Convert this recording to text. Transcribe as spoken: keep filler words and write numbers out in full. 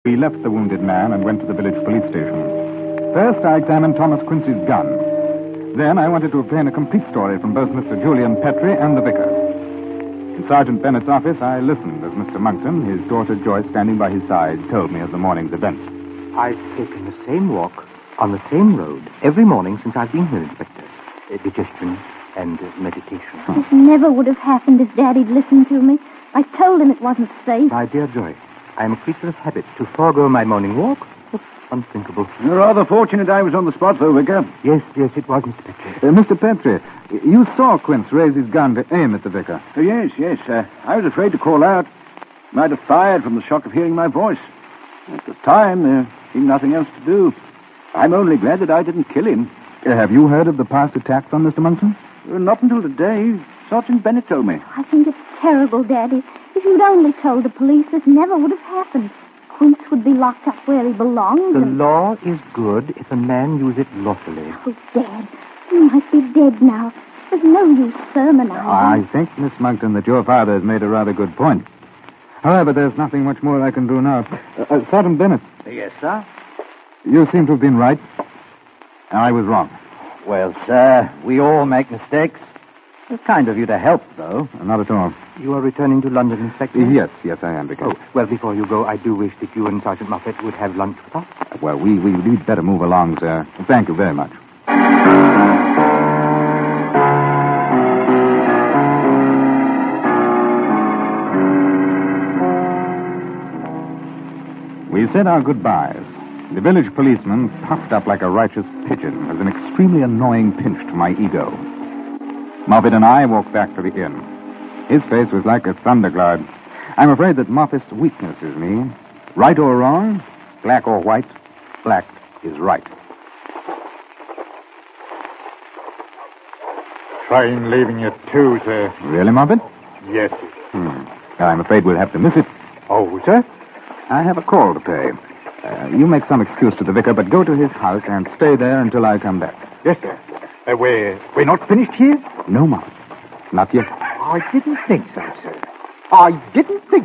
We left the wounded man and went to the village police station. First, I examined Thomas Quincy's gun. Then I wanted to obtain a complete story from both Mister Julian Petrie and the vicar. In Sergeant Bennett's office, I listened as Mister Monkton, his daughter Joyce standing by his side, told me of the morning's events. I've taken the same walk on the same road every morning since I've been here, Inspector. Uh, digestion and uh, meditation. This never would have happened if Daddy'd listened to me. I told him it wasn't safe. My dear Joyce, I am a creature of habit. To forego my morning walk? That's unthinkable. You're rather fortunate I was on the spot, though, Vicar. Yes, yes, it was, Mister Petrie. Uh, Mister Petrie, you saw Quince raise his gun to aim at the vicar. Oh, yes, yes. Uh, I was afraid to call out. Might have fired from the shock of hearing my voice. At the time, there seemed nothing else to do. I'm only glad that I didn't kill him. Uh, have you heard of the past attacks on Mister Monkton? Uh, not until today. Sergeant Bennett told me. I think it's terrible, Daddy. If you'd only told the police, this never would have happened. Quince would be locked up where he belongs. The and... law is good if a man use it lawfully. Oh, Dad, he might be dead now. There's no use sermonizing. I think, Miss Monkton, that your father has made a rather good point. However, there's nothing much more I can do now. Uh, uh, Sergeant Bennett. Yes, sir? You seem to have been right. I was wrong. Well, sir, we all make mistakes. It's kind of you to help, though. Not at all. You are returning to London, Inspector? Yes, yes, I am, Vicar. Oh, well, before you go, I do wish that you and Sergeant Moffat would have lunch with us. Well, we, we, we'd better move along, sir. Thank you very much. We said our goodbyes. The village policeman, puffed up like a righteous pigeon, was an extremely annoying pinch to my ego. Moffat and I walked back to the inn. His face was like a thundercloud. I'm afraid that Moffat's weakness is me. Right or wrong, black or white, black is right. Train leaving at two, sir. Really, Moffat? Yes. Hmm. I'm afraid we'll have to miss it. Oh, sir? I have a call to pay. Uh, you make some excuse to the vicar, but go to his house and stay there until I come back. Yes, sir. Uh, we're, we're not finished here? No, Moffat. Not yet. I didn't think so, sir. I didn't think